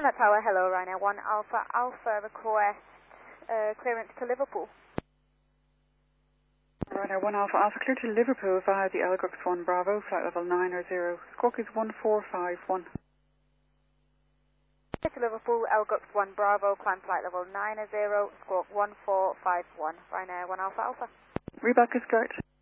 Connaught Tower, hello, Ryanair 1 Alpha Alpha, request clearance to Liverpool. Ryanair 1 Alpha Alpha, clear to Liverpool via the Elgrux 1 Bravo, flight level 90. Squawk is 1451. Clear to Liverpool, Elgrux 1 Bravo, climb flight level 90, squawk 1451, Ryanair 1 Alpha Alpha. Reback is correct.